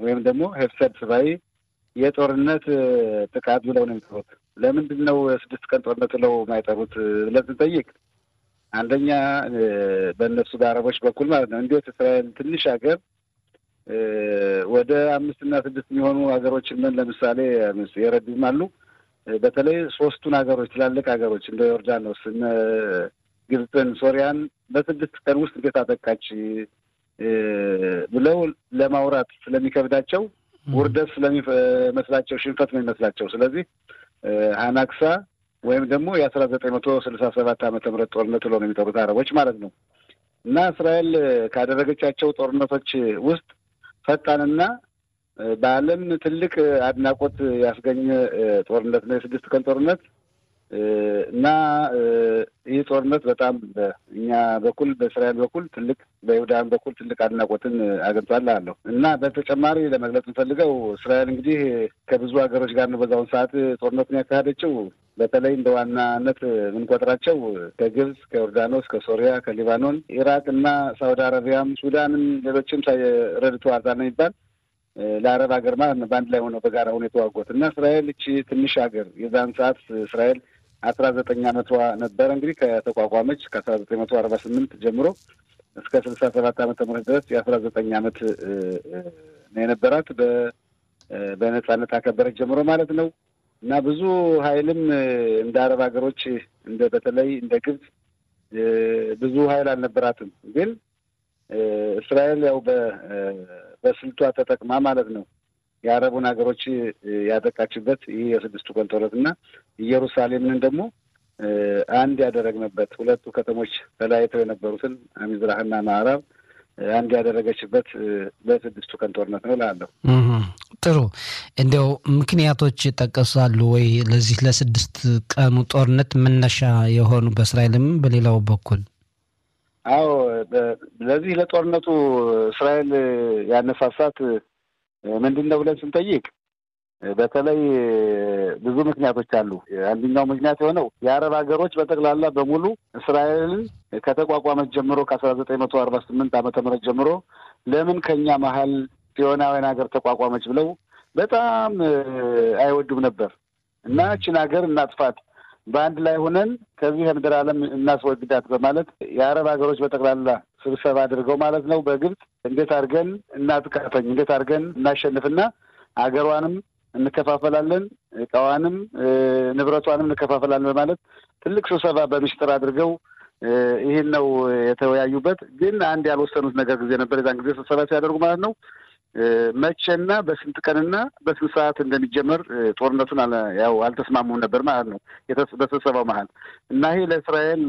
ወይም ደግሞ ህፍሰት ስባይ የጦርነት ጥቃት ብለው ነው የሚጠሩት። ለምንድን ነው 6 ቀን ጦርነት ብለው የማይጠሩት ብለን ስንጠይቅ አንደኛ በእነሱ በአረቦች በኩል ማለት ነው እንዴት እስራኤል ትንሽ ሀገር ወደ 5 እና 6 የሚሆኑ ሀገሮችን ምን ለምሳሌ የረዱም አሉ። በተለይ 3ቱን ሀገሮች ትላልቅ ሀገሮች እንደ ዮርዳኖስ፣ ግብፅን፣ ሶሪያን በ6 ቀን ውስጥ እንዴት አጠቃች ብለው ለማውራት ስለሚከብዳቸው ውርደት ስለሚመስላቸው ሽንፈት ነው የሚመስላቸው። ስለዚህ ሀናክሳ ወይም ደግሞ የ1967 ዓመተ ምህረት ጦርነት ብለው ነው የሚጠሩት አረቦች ማለት ነው። እና እስራኤል ካደረገቻቸው ጦርነቶች ውስጥ ፈጣንና በዓለም ትልቅ አድናቆት ያስገኘ ጦርነት ነው የ6 ቀን ጦርነት። እና ይህ ጦርነት በጣም በእኛ በኩል በእስራኤል በኩል ትልቅ በይሁዳን በኩል ትልቅ አድናቆትን አግኝቷል አለው። እና በተጨማሪ ለመግለጽ እንፈልገው እስራኤል እንግዲህ ከብዙ ሀገሮች ጋር ነው በዛውን ሰዓት ጦርነቱን ያካሄደችው። በተለይ እንደ ዋናነት የምንቆጥራቸው ከግብፅ፣ ከዮርዳኖስ፣ ከሶሪያ፣ ከሊባኖን፣ ኢራቅ እና ሳውዲ አረቢያም፣ ሱዳንም ሌሎችም ረድተዋል ነው የሚባል ለአረብ ሀገር ማለት ነው በአንድ ላይ ሆነው በጋራ ሆነው የተዋጉት። እና እስራኤል እቺ ትንሽ ሀገር የዛን ሰዓት እስራኤል 19 ዓመቷ ነበረ እንግዲህ ከተቋቋመች ከ1948 ጀምሮ እስከ 67 ዓመተ ምህረት ድረስ የ19 ዓመት ነው የነበራት በነጻነት አከበረች ጀምሮ ማለት ነው። እና ብዙ ኃይልም እንደ አረብ ሀገሮች እንደ በተለይ እንደ ግብፅ ብዙ ኃይል አልነበራትም። ግን እስራኤል ያው በስልቷ ተጠቅማ ማለት ነው የአረቡን ሀገሮች ያጠቃችበት ይህ የ6 ቀን ጦርነት እና ኢየሩሳሌምን ደግሞ አንድ ያደረግንበት 2 ከተሞች ተለያይተው የነበሩትን ሚዝራህና ምዕራብ አንድ ያደረገችበት በ6 ቀን ጦርነት ነው እላለሁ። ጥሩ። እንዲያው ምክንያቶች ጠቀሳሉ ወይ ለዚህ ለ6 ቀኑ ጦርነት መነሻ የሆኑ በእስራኤልም በሌላው በኩል? አዎ፣ ለዚህ ለጦርነቱ እስራኤል ያነሳሳት ምንድን ነው ብለን ስንጠይቅ በተለይ ብዙ ምክንያቶች አሉ። አንደኛው ምክንያት የሆነው የአረብ ሀገሮች በጠቅላላ በሙሉ እስራኤልን ከተቋቋመች ጀምሮ ከ1948 ዓመተ ምህረት ጀምሮ ለምን ከኛ መሀል ጽዮናውያን ሀገር ተቋቋመች ብለው በጣም አይወዱም ነበር እና እችን ሀገር እናጥፋት፣ በአንድ ላይ ሆነን ከዚህ ከምድር ዓለም እናስወግዳት በማለት የአረብ ሀገሮች በጠቅላላ ስብሰባ አድርገው ማለት ነው በግብፅ እንዴት አድርገን እናጥቃተኝ፣ እንዴት አድርገን እናሸንፍና ሀገሯንም እንከፋፈላለን፣ እቃዋንም ንብረቷንም እንከፋፈላለን በማለት ትልቅ ስብሰባ በምስጢር አድርገው ይህን ነው የተወያዩበት። ግን አንድ ያልወሰኑት ነገር ጊዜ ነበር። የዛን ጊዜ ስብሰባ ሲያደርጉ ማለት ነው መቼና በስንት ቀንና በስንት ሰዓት እንደሚጀመር ጦርነቱን ያው አልተስማሙም ነበር ማለት ነው በስብሰባው መሀል። እና ይሄ ለእስራኤል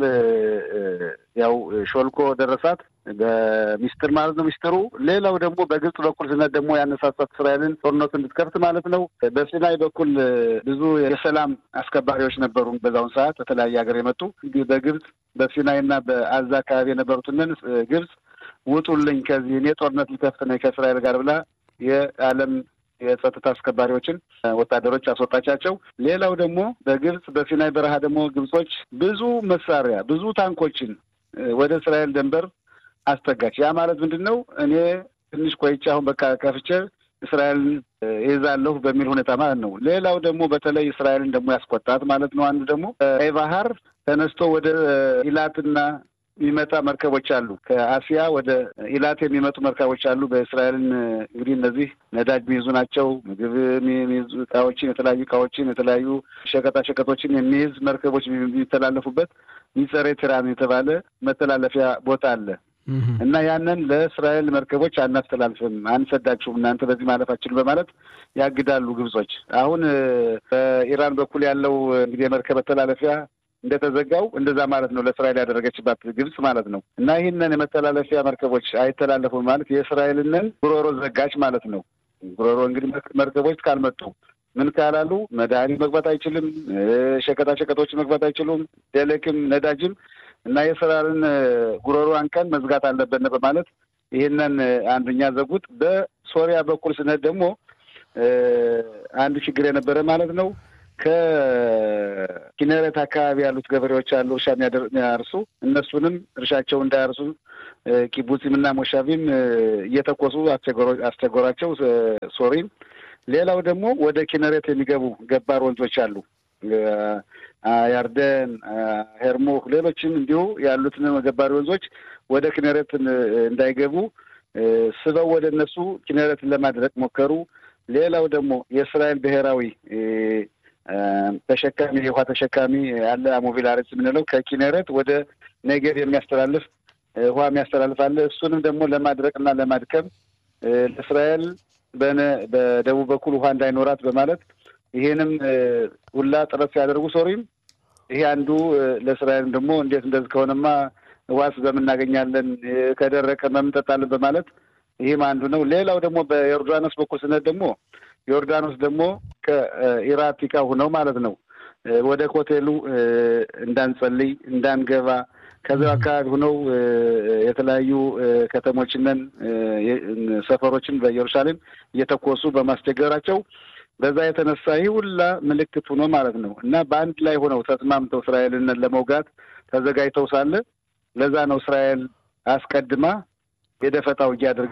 ያው ሾልኮ ደረሳት በሚስጥር ማለት ነው ሚስጥሩ። ሌላው ደግሞ በግብጽ በኩል ስነት ደግሞ ያነሳሳት እስራኤልን ጦርነቱ እንድትከፍት ማለት ነው። በሲናይ በኩል ብዙ የሰላም አስከባሪዎች ነበሩ በዛውን ሰዓት በተለያየ ሀገር የመጡ በግብጽ በሲናይና በአዛ አካባቢ የነበሩትን ግብጽ ውጡልኝ ከዚህ እኔ ጦርነት ልከፍት ነኝ ከእስራኤል ጋር ብላ የዓለም የጸጥታ አስከባሪዎችን ወታደሮች አስወጣቻቸው። ሌላው ደግሞ በግብጽ በሲናይ በረሃ ደግሞ ግብጾች ብዙ መሳሪያ ብዙ ታንኮችን ወደ እስራኤል ድንበር አስጠጋች። ያ ማለት ምንድን ነው? እኔ ትንሽ ቆይቼ አሁን በቃ ከፍቼ እስራኤልን ይዛለሁ በሚል ሁኔታ ማለት ነው። ሌላው ደግሞ በተለይ እስራኤልን ደግሞ ያስቆጣት ማለት ነው አንዱ ደግሞ ቀይ ባህር ተነስቶ ወደ ኢላትና የሚመጣ መርከቦች አሉ። ከአሲያ ወደ ኢላት የሚመጡ መርከቦች አሉ። በእስራኤልን እንግዲህ እነዚህ ነዳጅ የሚይዙ ናቸው። ምግብ የሚይዙ እቃዎችን፣ የተለያዩ እቃዎችን፣ የተለያዩ ሸቀጣሸቀጦችን የሚይዝ መርከቦች የሚተላለፉበት ሚጸሬ ትራን የተባለ መተላለፊያ ቦታ አለ እና ያንን ለእስራኤል መርከቦች አናስተላልፍም፣ አንሰዳችሁም፣ እናንተ በዚህ ማለፋችን በማለት ያግዳሉ ግብጾች። አሁን በኢራን በኩል ያለው እንግዲህ የመርከብ መተላለፊያ እንደተዘጋው እንደዛ ማለት ነው ለእስራኤል ያደረገችባት ግብጽ ማለት ነው። እና ይህንን የመተላለፊያ መርከቦች አይተላለፉም ማለት የእስራኤልን ጉሮሮ ዘጋች ማለት ነው። ጉሮሮ እንግዲህ መርከቦች ካልመጡ ምን ካላሉ መድኃኒት መግባት አይችልም፣ ሸቀጣሸቀጦች መግባት አይችሉም፣ ደለክም ነዳጅም እና የእስራኤልን ጉሮሮ አንቀን መዝጋት አለብን በማለት ይህንን አንደኛ ዘጉት። በሶሪያ በኩል ስንሄድ ደግሞ አንድ ችግር የነበረ ማለት ነው ከኪነረት አካባቢ ያሉት ገበሬዎች አሉ እርሻ የሚያርሱ እነሱንም እርሻቸው እንዳያርሱ ኪቡጺምና ሞሻቪም እየተኮሱ አስቸገሯቸው ሶሪም። ሌላው ደግሞ ወደ ኪነሬት የሚገቡ ገባር ወንዞች አሉ ያርደን፣ ሄርሙክ፣ ሌሎችም እንዲሁ ያሉትን ገባር ወንዞች ወደ ኪነሬት እንዳይገቡ ስበው ወደ እነሱ ኪነሬትን ለማድረቅ ሞከሩ። ሌላው ደግሞ የእስራኤል ብሔራዊ ተሸካሚ የውሃ ተሸካሚ አለ አሞቪል አረጽ የምንለው ከኪነሬት ወደ ኔጌቭ የሚያስተላልፍ ውሃ የሚያስተላልፍ አለ። እሱንም ደግሞ ለማድረቅና ለማድከም ለእስራኤል በደቡብ በኩል ውሃ እንዳይኖራት በማለት ይሄንም ሁላ ጥረት ሲያደርጉ ሶሪም ይሄ አንዱ ለእስራኤል ደግሞ እንዴት እንደዚህ ከሆነማ ዋስ በምናገኛለን ከደረቀ መምጠጣለን በማለት ይሄም አንዱ ነው። ሌላው ደግሞ በዮርዳኖስ በኩል ስነት ደግሞ ዮርዳኖስ ደግሞ ከኢራቲካ ሆነው ማለት ነው ወደ ኮቴሉ እንዳንጸልይ እንዳንገባ ከዛው አካባቢ ሆነው የተለያዩ ከተሞችንን ሰፈሮችን በኢየሩሳሌም እየተኮሱ በማስቸገራቸው በዛ የተነሳ ይህ ሁላ ምልክት ሆኖ ማለት ነው እና በአንድ ላይ ሆነው ተስማምተው እስራኤልን ለመውጋት ተዘጋጅተው ሳለ ለዛ ነው እስራኤል አስቀድማ የደፈጣ ውጊያ አድርጋ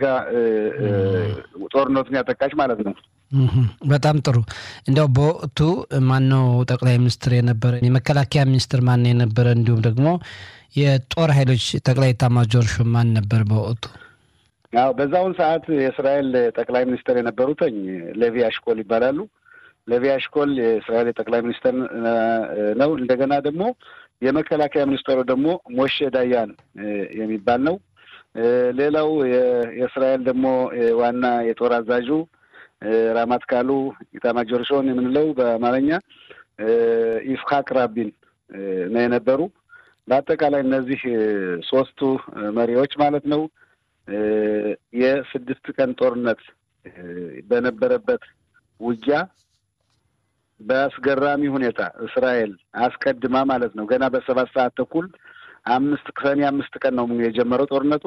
ጦርነቱን ያጠቃች ማለት ነው። በጣም ጥሩ። እንደው በወቅቱ ማነው ጠቅላይ ሚኒስትር የነበረ? የመከላከያ ሚኒስትር ማን የነበረ? እንዲሁም ደግሞ የጦር ኃይሎች ጠቅላይ ኤታማዦር ሹም ማን ነበር በወቅቱ? አዎ በዛውን ሰዓት የእስራኤል ጠቅላይ ሚኒስትር የነበሩትኝ ሌቪ አሽኮል ይባላሉ። ሌቪ አሽኮል የእስራኤል ጠቅላይ ሚኒስትር ነው። እንደገና ደግሞ የመከላከያ ሚኒስትሩ ደግሞ ሞሼ ዳያን የሚባል ነው። ሌላው የእስራኤል ደግሞ ዋና የጦር አዛዡ ራማት ካሉ ኢታማዦር ሹም የምንለው በአማርኛ ይስሐቅ ራቢን ነው የነበሩ። በአጠቃላይ እነዚህ ሶስቱ መሪዎች ማለት ነው የስድስት ቀን ጦርነት በነበረበት ውጊያ በአስገራሚ ሁኔታ እስራኤል አስቀድማ ማለት ነው ገና በ7 ሰዓት ተኩል ሰኔ 5 ቀን ነው የጀመረው ጦርነቱ።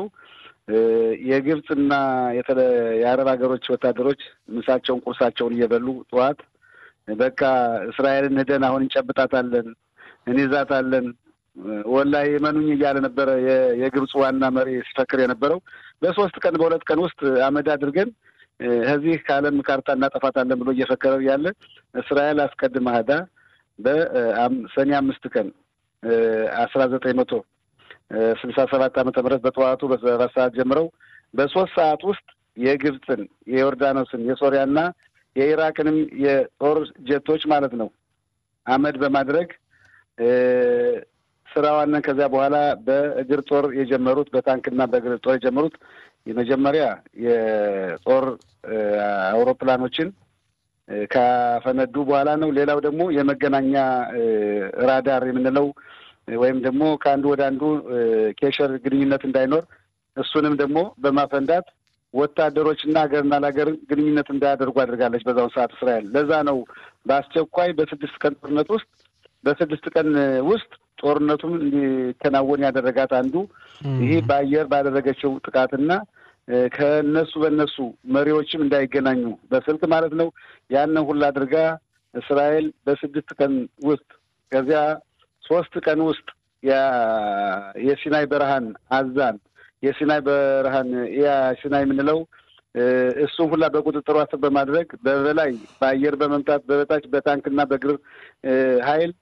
የግብጽና የአረብ ሀገሮች ወታደሮች ምሳቸውን ቁርሳቸውን እየበሉ ጠዋት በቃ እስራኤልን ሄደን አሁን እንጨብጣታለን እንይዛታለን ወላሂ የመኑኝ እያለ ነበረ የግብጽ ዋና መሪ ሲፈክር የነበረው። በ3 ቀን በ2 ቀን ውስጥ አመድ አድርገን እዚህ ከዓለም ካርታ እናጠፋታለን ብሎ እየፈከረ ያለ እስራኤል አስቀድማ ሄዳ በሰኔ 5 ቀን 1967 ዓመተ ምህረት በጠዋቱ በ7 ሰዓት ጀምረው በ3 ሰዓት ውስጥ የግብጽን፣ የዮርዳኖስን፣ የሶሪያና የኢራቅንም የጦር ጀቶች ማለት ነው አመድ በማድረግ ስራዋንን ከዚያ በኋላ በእግር ጦር የጀመሩት በታንክና በእግር ጦር የጀመሩት የመጀመሪያ የጦር አውሮፕላኖችን ካፈነዱ በኋላ ነው። ሌላው ደግሞ የመገናኛ ራዳር የምንለው ወይም ደግሞ ከአንዱ ወደ አንዱ ኬሸር ግንኙነት እንዳይኖር እሱንም ደግሞ በማፈንዳት ወታደሮችና ሀገርና ለሀገር ግንኙነት እንዳያደርጉ አድርጋለች በዛውን ሰዓት እስራኤል። ለዛ ነው በአስቸኳይ በ6 ቀን ጦርነት ውስጥ በ6 ቀን ውስጥ ጦርነቱን እንዲከናወን ያደረጋት አንዱ ይሄ በአየር ባደረገችው ጥቃትና ከነሱ በነሱ መሪዎችም እንዳይገናኙ በስልክ ማለት ነው ያንን ሁሉ አድርጋ እስራኤል በ6 ቀን ውስጥ ከዚያ 3 ቀን ውስጥ የሲናይ በረሃን አዛን የሲናይ በረሃን ሲናይ የምንለው እሱን ሁላ በቁጥጥሯ ስር በማድረግ በበላይ በአየር በመምታት በበታች በታንክና በእግር ኃይል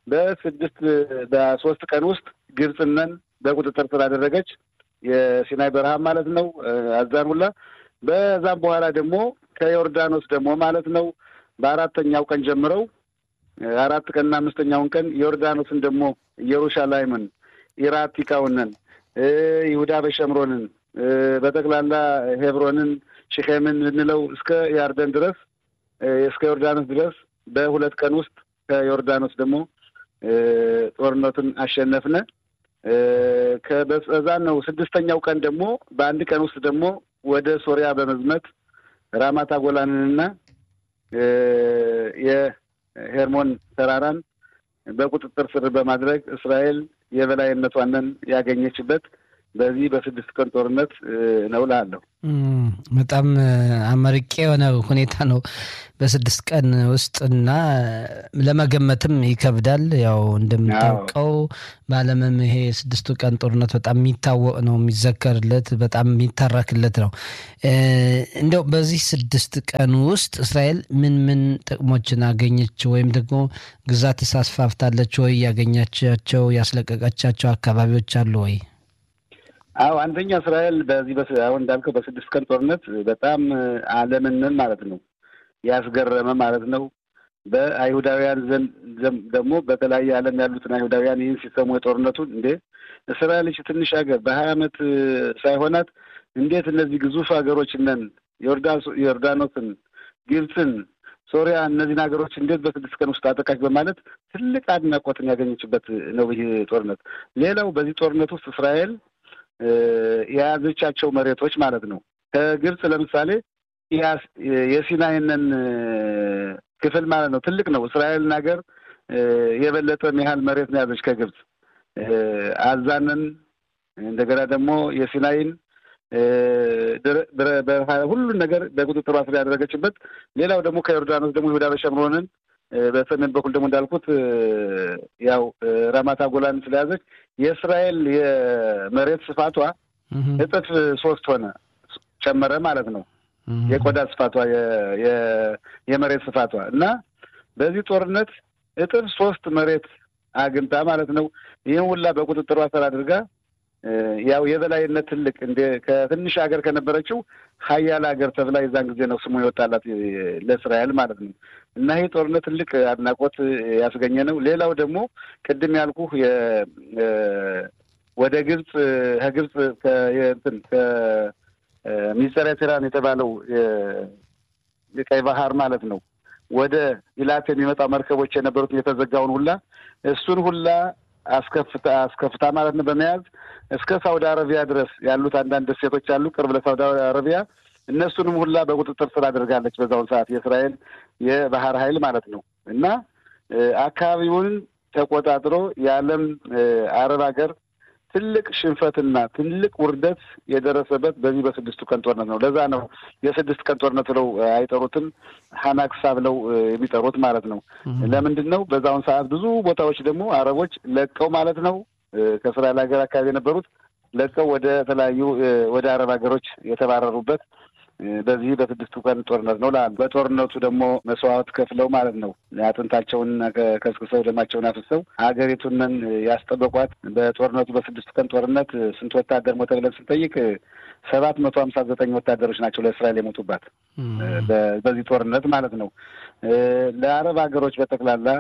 በ3 ቀን ውስጥ ግብጽነን በቁጥጥር ስር አደረገች የሲናይ በረሃ ማለት ነው አዛን ሁላ። በዛም በኋላ ደግሞ ከዮርዳኖስ ደግሞ ማለት ነው በ4ኛው ቀን ጀምረው 4 ቀንና 5ኛውን ቀን ዮርዳኖስን ደግሞ ኢየሩሳሌምን፣ ኢራቲካውንን፣ ይሁዳ በሸምሮንን በጠቅላላ ሄብሮንን፣ ሽኼምን እንለው እስከ ያርደን ድረስ እስከ ዮርዳኖስ ድረስ በ2 ቀን ውስጥ ከዮርዳኖስ ደግሞ ጦርነቱን አሸነፍነ። ከበዛን ነው 6ኛው ቀን ደግሞ በአንድ ቀን ውስጥ ደግሞ ወደ ሶሪያ በመዝመት ራማታ ጎላንንና የሄርሞን ተራራን በቁጥጥር ስር በማድረግ እስራኤል የበላይነቷን ያገኘችበት በዚህ በ6 ቀን ጦርነት ነው እላለሁ። በጣም አመርቂ የሆነ ሁኔታ ነው በ6 ቀን ውስጥ እና ለመገመትም ይከብዳል። ያው እንደምታውቀው በዓለምም ይሄ 6 ቀን ጦርነት በጣም የሚታወቅ ነው፣ የሚዘከርለት፣ በጣም የሚተረክለት ነው። እንደው በዚህ 6 ቀን ውስጥ እስራኤል ምን ምን ጥቅሞችን አገኘች ወይም ደግሞ ግዛት አስፋፍታለች ወይ? ያገኛቻቸው ያስለቀቀቻቸው አካባቢዎች አሉ ወይ? አዎ አንደኛ እስራኤል በዚህ አሁን እንዳልከው በ6 ቀን ጦርነት በጣም ዓለምን ማለት ነው ያስገረመ ማለት ነው። በአይሁዳውያን ዘንድ ደግሞ በተለያየ ዓለም ያሉትን አይሁዳውያን ይህን ሲሰሙ የጦርነቱን እንዴ እስራኤል ትንሽ ሀገር በ20 ዓመት ሳይሆናት እንዴት እነዚህ ግዙፍ ሀገሮች ነን ዮርዳኖስን፣ ግብፅን፣ ሶሪያ እነዚህን ሀገሮች እንዴት በ6 ቀን ውስጥ አጠቃች በማለት ትልቅ አድናቆትን ያገኘችበት ነው ይህ ጦርነት። ሌላው በዚህ ጦርነት ውስጥ እስራኤል የያዘቻቸው መሬቶች ማለት ነው። ከግብፅ ለምሳሌ የሲናይንን ክፍል ማለት ነው ትልቅ ነው። እስራኤልን ሀገር የበለጠ ያህል መሬት ነው ያዘች ከግብፅ። አዛንን እንደገና ደግሞ የሲናይን ሁሉን ነገር በቁጥጥሯ ስር ያደረገችበት። ሌላው ደግሞ ከዮርዳኖስ ደግሞ ይሁዳ በሸምሮንን በሰሜን በኩል ደግሞ እንዳልኩት ያው ራማታ ጎላን ስለያዘች የእስራኤል የመሬት ስፋቷ እጥፍ 3 ሆነ ጨመረ ማለት ነው። የቆዳ ስፋቷ የመሬት ስፋቷ እና በዚህ ጦርነት እጥፍ 3 መሬት አግኝታ ማለት ነው። ይህን ሁላ በቁጥጥሯ ስር አድርጋ ያው የበላይነት ትልቅ እንደ ከትንሽ ሀገር ከነበረችው ሀያል ሀገር ተብላ የዛን ጊዜ ነው ስሙ ይወጣላት ለእስራኤል ማለት ነው። እና ይሄ ጦርነት ትልቅ አድናቆት ያስገኘ ነው። ሌላው ደግሞ ቅድም ያልኩህ ወደ ግብፅ ከግብፅ ከሜዲተራኒያን የተባለው የቀይ ባህር ማለት ነው ወደ ኢላት የሚመጣው መርከቦች የነበሩት የተዘጋውን ሁላ እሱን ሁላ አስከፍታ ማለት ነው በመያዝ እስከ ሳውዲ አረቢያ ድረስ ያሉት አንዳንድ ደሴቶች አሉ ቅርብ ለሳውዲ አረቢያ እነሱንም ሁላ በቁጥጥር ስር አድርጋለች በዛውን ሰዓት የእስራኤል የባህር ኃይል ማለት ነው። እና አካባቢውን ተቆጣጥሮ የዓለም አረብ ሀገር ትልቅ ሽንፈትና ትልቅ ውርደት የደረሰበት በዚህ በ6 ቀን ጦርነት ነው። ለዛ ነው የ6 ቀን ጦርነት ብለው አይጠሩትም፣ ሀናክሳ ብለው የሚጠሩት ማለት ነው። ለምንድን ነው? በዛውን ሰዓት ብዙ ቦታዎች ደግሞ አረቦች ለቀው ማለት ነው ከእስራኤል ሀገር አካባቢ የነበሩት ለቀው ወደ ተለያዩ ወደ አረብ ሀገሮች የተባረሩበት በዚህ በ6 ቀን ጦርነት ነው። በጦርነቱ ደግሞ መስዋዕት ከፍለው ማለት ነው አጥንታቸውን ከስክሰው ደማቸውን አፍሰው ሀገሪቱንን ያስጠበቋት። በጦርነቱ በ6 ቀን ጦርነት ስንት ወታደር ሞተ ብለን ስንጠይቅ 759 ወታደሮች ናቸው ለእስራኤል የሞቱባት በዚህ ጦርነት ማለት ነው። ለአረብ ሀገሮች በጠቅላላ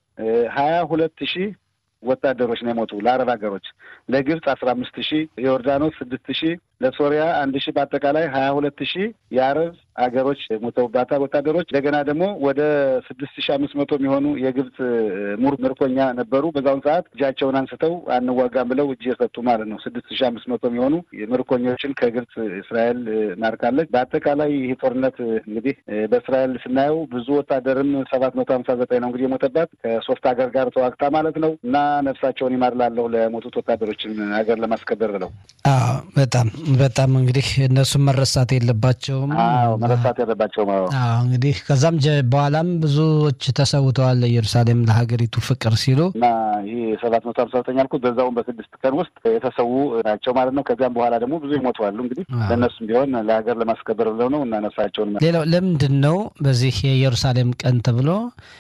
22,000 ወታደሮች ነው የሞቱ ለአረብ ሀገሮች። ለግብፅ 15,000፣ የዮርዳኖስ 6,000፣ ለሶሪያ 1,000፣ በአጠቃላይ 22,000 የአረብ ሀገሮች ሞተውባታል ወታደሮች። እንደገና ደግሞ ወደ 6,500 የሚሆኑ የግብፅ ምርኮኛ ነበሩ። በዛውን ሰዓት እጃቸውን አንስተው አንዋጋም ብለው እጅ የሰጡ ማለት ነው። 6,500 የሚሆኑ ምርኮኞችን ከግብፅ እስራኤል ማርካለች። በአጠቃላይ ይህ ጦርነት እንግዲህ በእስራኤል ስናየው ብዙ ወታደርም 759 ነው እንግዲህ የሞተባት ከ3 ሀገር ጋር ተዋግታ ማለት ነው። እና ነፍሳቸውን ይማርላለሁ ለሞቱት ወታደሮችን ሀገር ለማስከበር ብለው። በጣም እንግዲህ እነሱም መረሳት የለባቸውም። መረሳት የለባቸውም። እንግዲህ ከዛም በኋላም ብዙዎች ተሰውተዋል ኢየሩሳሌም ለሀገሪቱ ፍቅር ሲሉ እና ይህ 759 ያልኩት በዛውም በ6 ቀን ውስጥ የተሰዉ ናቸው ማለት ነው። ከዚያም በኋላ ደግሞ ብዙ ይሞተዋሉ። እንግዲህ ለእነሱም ቢሆን ለሀገር ለማስከበር ብለው ነው እና ነፍሳቸውን። ሌላው ለምንድን ነው በዚህ የኢየሩሳሌም ቀን ተብሎ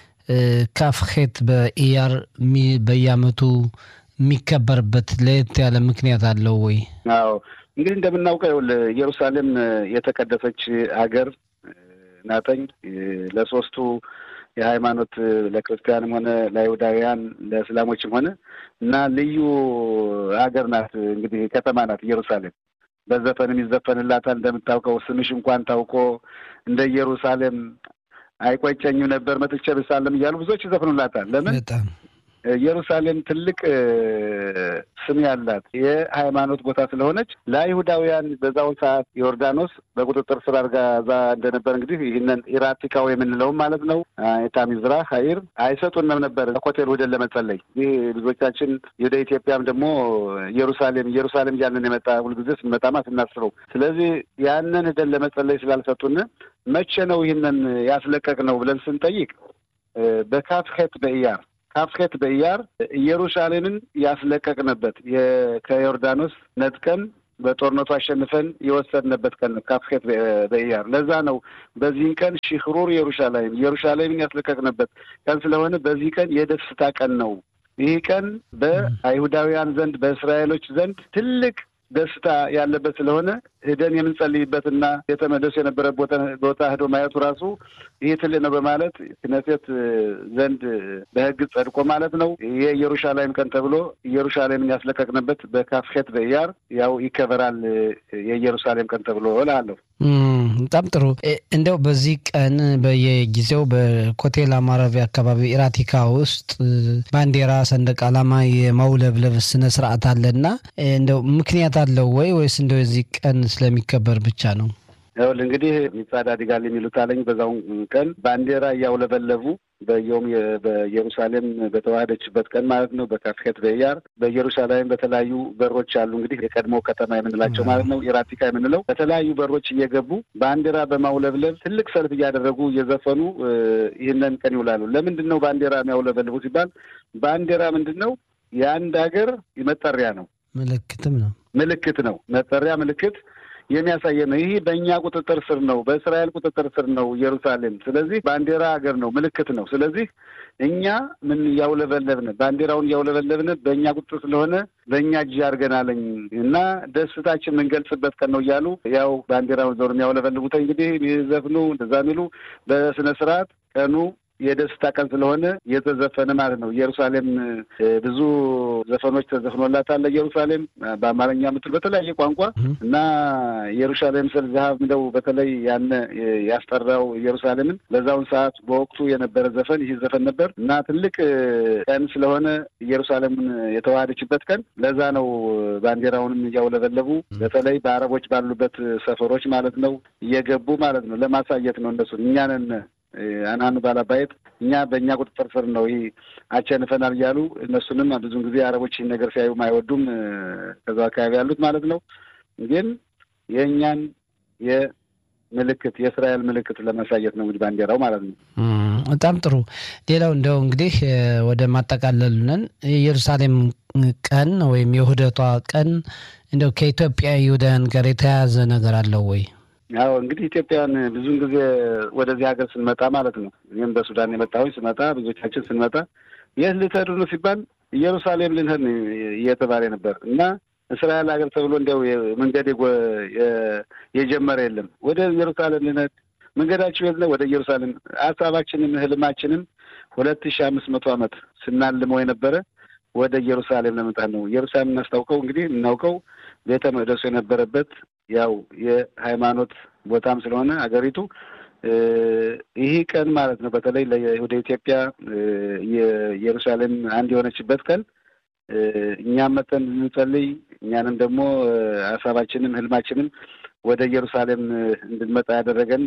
ካፍሄት በኢያር በየዓመቱ የሚከበርበት ለየት ያለ ምክንያት አለው ወይ? አዎ እንግዲህ እንደምናውቀው ኢየሩሳሌም የተቀደሰች ሀገር ናተኝ ለሶስቱ የሃይማኖት ለክርስቲያንም ሆነ ለይሁዳውያን ለእስላሞችም ሆነ እና ልዩ ሀገር ናት። እንግዲህ ከተማ ናት ኢየሩሳሌም። በዘፈንም ይዘፈንላታል። እንደምታውቀው ስምሽ እንኳን ታውቆ እንደ ኢየሩሳሌም አይቆጨኝም ነበር መጥቼ ብሳለም እያሉ ብዙዎች ይዘፍኑላታል። ለምን ኢየሩሳሌም ትልቅ ስም ያላት የሃይማኖት ቦታ ስለሆነች ለአይሁዳውያን በዛው ሰዓት ዮርዳኖስ በቁጥጥር ስር አድርጋ እዛ እንደነበር እንግዲህ ይህንን ኢራቲካው የምንለው ማለት ነው የታሚዝራ ሀይር አይሰጡንም ነበር ሆቴል ወደን ለመጸለይ። ይህ ብዙዎቻችን ወደ ኢትዮጵያም ደግሞ ኢየሩሳሌም እያልን የመጣ ሁልጊዜ ስንመጣማ ስናስበው። ስለዚህ ያንን ሄደን ለመጸለይ ስላልሰጡን መቼ ነው ይህንን ያስለቀቅ ነው ብለን ስንጠይቅ በካፍሄት በኢያር ኢየሩሳሌምን ያስለቀቅንበት ከዮርዳኖስ ነጥቀን በጦርነቱ አሸንፈን የወሰድንበት ቀን ካፍሄት በኢያር። ለዛ ነው በዚህን ቀን ሽኽሩር ኢየሩሳሌምን ያስለቀቅንበት ቀን ስለሆነ በዚህ ቀን የደስታ ቀን ነው። ይህ ቀን በአይሁዳውያን ዘንድ በእስራኤሎች ዘንድ ትልቅ ደስታ ያለበት ስለሆነ ሄደን የምንጸልይበትና የተመለሱ የነበረ ቦታ ሄዶ ማየቱ ራሱ ይህ ትልቅ ነው በማለት ክነሴት ዘንድ በሕግ ጸድቆ ማለት ነው የኢየሩሳሌም ቀን ተብሎ ኢየሩሳሌምን ያስለቀቅንበት በካፍሄት በኢያር ያው ይከበራል የኢየሩሳሌም ቀን ተብሎ እላለሁ። በጣም ጥሩ። እንደው በዚህ ቀን በየጊዜው በኮቴል ማረፊያ አካባቢ ኢራቲካ ውስጥ ባንዲራ፣ ሰንደቅ ዓላማ የማውለብለብ ስነ ስርዓት አለና እንደው ምክንያት አለው ወይስ እንደው የዚህ ቀን ስለሚከበር ብቻ ነው? ያው እንግዲህ ሚጻድ አዲጋል የሚሉት አለኝ በዛው ቀን ባንዲራ እያውለበለቡ በኢየሩሳሌም በተዋሃደችበት ቀን ማለት ነው በካፍሄት በኢያር በኢየሩሳሌም በተለያዩ በሮች አሉ እንግዲህ የቀድሞ ከተማ የምንላቸው ማለት ነው ኢራቲካ የምንለው በተለያዩ በሮች እየገቡ ባንዲራ በማውለብለብ ትልቅ ሰልፍ እያደረጉ እየዘፈኑ ይህንን ቀን ይውላሉ። ለምንድን ነው ባንዲራ የሚያውለበልቡ ሲባል ባንዲራ ምንድን ነው? የአንድ ሀገር መጠሪያ ነው፣ ምልክት ነው። መጠሪያ ምልክት የሚያሳየ ነው። ይህ በእኛ ቁጥጥር ስር ነው፣ በእስራኤል ቁጥጥር ስር ነው ኢየሩሳሌም። ስለዚህ ባንዲራ ሀገር ነው፣ ምልክት ነው። ስለዚህ እኛ ምን እያውለበለብን ባንዲራውን እያውለበለብን በእኛ ቁጥጥር ስለሆነ በእኛ እጅ አድርገናለኝ እና ደስታችን የምንገልጽበት ቀን ነው እያሉ ያው ባንዲራውን ዞር የሚያውለበልቡት እንግዲህ የሚዘፍኑ እንደዛ የሚሉ በስነ ስርዓት ቀኑ የደስታ ቀን ስለሆነ የተዘፈነ ማለት ነው። ኢየሩሳሌም ብዙ ዘፈኖች ተዘፍኖላታል። ኢየሩሳሌም በአማርኛ ምትል በተለያየ ቋንቋ እና ኢየሩሳሌም ስለ ዛሃብ እንደው በተለይ ያነ ያስጠራው ኢየሩሳሌምን በዛውን ሰዓት በወቅቱ የነበረ ዘፈን ይህ ዘፈን ነበር እና ትልቅ ቀን ስለሆነ ኢየሩሳሌምን የተዋሃደችበት ቀን ለዛ ነው ባንዲራውንም እያውለበለቡ በተለይ በአረቦች ባሉበት ሰፈሮች ማለት ነው እየገቡ ማለት ነው ለማሳየት ነው እነሱ እኛንን አናኑ ባላባየት እኛ በእኛ ቁጥጥር ስር ነው ይሄ አቸንፈናል እያሉ እነሱንም ብዙን ጊዜ አረቦች ነገር ሲያዩ አይወዱም ከዛ አካባቢ ያሉት ማለት ነው። ግን የእኛን የምልክት የእስራኤል ምልክት ለማሳየት ነው እንግዲህ ባንዲራው ማለት ነው። በጣም ጥሩ። ሌላው እንደው እንግዲህ ወደ ማጠቃለሉነን የኢየሩሳሌም ቀን ወይም የውህደቷ ቀን እንደው ከኢትዮጵያ ይሁዳውያን ጋር የተያያዘ ነገር አለው ወይ? ያው እንግዲህ ኢትዮጵያን ብዙን ጊዜ ወደዚህ ሀገር ስንመጣ ማለት ነው እኔም በሱዳን የመጣሁኝ ስመጣ ብዙዎቻችን ስንመጣ የት ልትሄዱ ነው ሲባል ኢየሩሳሌም ልንሄድ እየተባለ ነበር እና እስራኤል ሀገር ተብሎ እንዲያው መንገድ የጀመረ የለም። ወደ ኢየሩሳሌም ልንሄድ መንገዳችሁ የት ነው? ወደ ኢየሩሳሌም። ሀሳባችንም ህልማችንም 2500 ዓመት ስናልመው የነበረ ወደ ኢየሩሳሌም ለመምጣት ነው። ኢየሩሳሌም እናስታውቀው እንግዲህ እናውቀው ቤተ መቅደሱ የነበረበት ያው የሃይማኖት ቦታም ስለሆነ አገሪቱ ይህ ቀን ማለት ነው በተለይ ወደ ኢትዮጵያ የኢየሩሳሌም አንድ የሆነችበት ቀን እኛም መተን እንጸልይ እኛንም ደግሞ ሀሳባችንም ህልማችንም ወደ ኢየሩሳሌም እንድንመጣ ያደረገን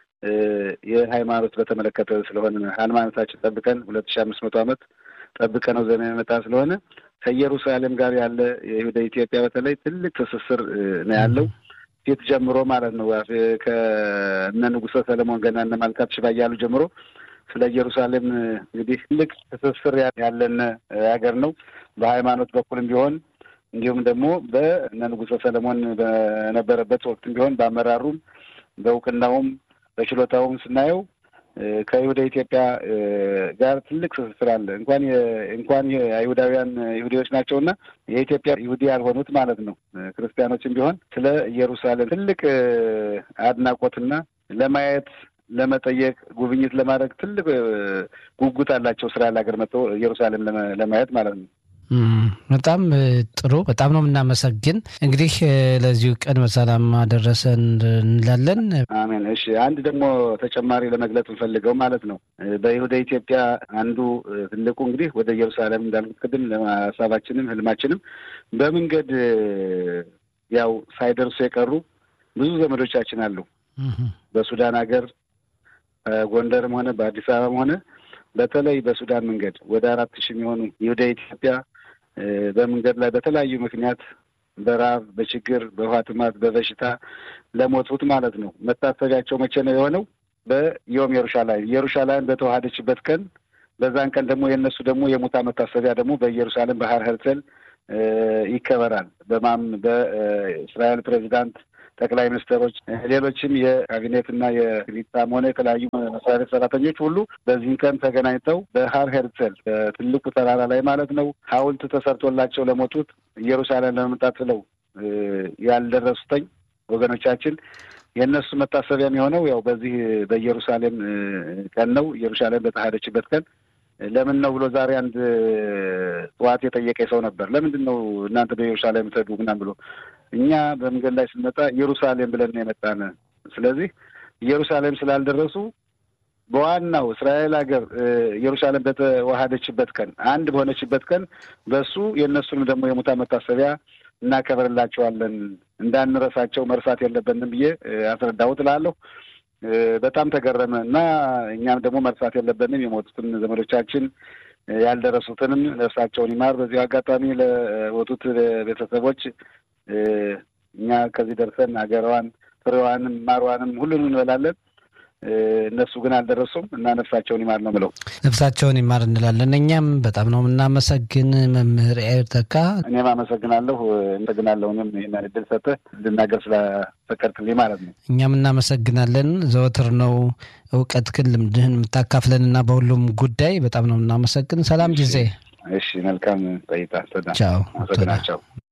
የሃይማኖት በተመለከተ ስለሆነ ሃይማኖታችን ጠብቀን 2500 ዓመት ጠብቀን ነው ዘመን የመጣ ስለሆነ ከኢየሩሳሌም ጋር ያለ ወደ ኢትዮጵያ በተለይ ትልቅ ትስስር ነው ያለው ፊት ጀምሮ ማለት ነው ከእነ ንጉሠ ሰለሞን ገና እነ ማልካት ሽባ እያሉ ጀምሮ ስለ ኢየሩሳሌም እንግዲህ ትልቅ ትስስር ያለን ሀገር ነው በሃይማኖት በኩልም ቢሆን እንዲሁም ደግሞ በእነ ንጉሠ ሰለሞን በነበረበት ወቅትም ቢሆን በአመራሩም በእውቅናውም በችሎታውም ስናየው ከይሁዳ ኢትዮጵያ ጋር ትልቅ ትስስር አለ። እንኳን የአይሁዳውያን ይሁዲዎች ናቸውና የኢትዮጵያ ይሁዲ ያልሆኑት ማለት ነው ክርስቲያኖችም ቢሆን ስለ ኢየሩሳሌም ትልቅ አድናቆትና ለማየት ለመጠየቅ ጉብኝት ለማድረግ ትልቅ ጉጉት አላቸው። እስራኤል ሀገር መጥተው ኢየሩሳሌም ለማየት ማለት ነው። በጣም ጥሩ። በጣም ነው የምናመሰግን። እንግዲህ ለዚሁ ቀን በሰላም አደረሰን እንላለን። አሜን። እሺ፣ አንድ ደግሞ ተጨማሪ ለመግለጽ እንፈልገው ማለት ነው በይሁዳ ኢትዮጵያ አንዱ ትልቁ እንግዲህ ወደ ኢየሩሳሌም እንዳልኩት ቅድም ለሀሳባችንም ህልማችንም በመንገድ ያው ሳይደርሱ የቀሩ ብዙ ዘመዶቻችን አሉ። በሱዳን ሀገር ጎንደርም ሆነ በአዲስ አበባም ሆነ በተለይ በሱዳን መንገድ ወደ 4,000 የሚሆኑ ይሁዳ ኢትዮጵያ በመንገድ ላይ በተለያዩ ምክንያት በራብ፣ በችግር፣ በውሃ ጥማት፣ በበሽታ ለሞቱት ማለት ነው። መታሰቢያቸው መቼ ነው የሆነው? በዮም ኢየሩሳሌም በተዋሃደችበት ቀን። በዛን ቀን ደግሞ የእነሱ ደግሞ የሙታ መታሰቢያ ደግሞ በኢየሩሳሌም በሃር ሄርጸል ይከበራል። በእስራኤል ፕሬዚዳንት፣ ጠቅላይ ሚኒስትሮች፣ ሌሎችም የካቢኔትና የሪታም ሆነ የተለያዩ መስሪያ ቤት ሰራተኞች ሁሉ በዚህን ቀን ተገናኝተው በሃር ሄርጸል በትልቁ ተራራ ላይ ማለት ነው ሐውልት ተሰርቶላቸው ለሞቱት ኢየሩሳሌም ለመምጣት ብለው ያልደረሱትኝ ወገኖቻችን የእነሱ መታሰቢያም የሆነው ያው በዚህ በኢየሩሳሌም ቀን ነው። ኢየሩሳሌም በተዋሃደችበት ቀን ለምን ነው ብሎ ዛሬ አንድ ጠዋት የጠየቀ ሰው ነበር። ለምንድን ነው እናንተ በኢየሩሳሌም ትሄዱ ምናምን ብሎ እኛ በመንገድ ላይ ስንመጣ ኢየሩሳሌም ብለን የመጣን። ስለዚህ ኢየሩሳሌም ስላልደረሱ በዋናው እስራኤል ሀገር ኢየሩሳሌም በተዋሃደችበት ቀን አንድ በሆነችበት ቀን በሱ የእነሱንም ደግሞ የሙታ መታሰቢያ እናከብርላቸዋለን፣ እንዳንረሳቸው መርሳት የለብንም ብዬ አስረዳሁት እላለሁ። በጣም ተገረመ እና እኛም ደግሞ መርሳት የለብንም የሞቱትን ዘመዶቻችን ያልደረሱትንም ነፍሳቸውን ይማር። በዚሁ አጋጣሚ ለሞቱት ቤተሰቦች እኛ ከዚህ ደርሰን ሀገሯን ፍሬዋንም ማሯንም ሁሉንም እንበላለን። እነሱ ግን አልደረሱም እና ነፍሳቸውን ይማር ነው ብለው ነፍሳቸውን ይማር እንላለን። እኛም በጣም ነው የምናመሰግን መምህር ያዕር ተካ። እኔም አመሰግናለሁ። እኔም ይህን እድል ሰጥተህ እንድናገር ስለፈቀድክልኝ ማለት ነው። እኛም እናመሰግናለን። ዘወትር ነው እውቀትህን ልምድህን የምታካፍለንና በሁሉም ጉዳይ በጣም ነው የምናመሰግን። ሰላም ጊዜ። እሺ፣ መልካም ቆይታ። ቻው። አመሰግናቸው።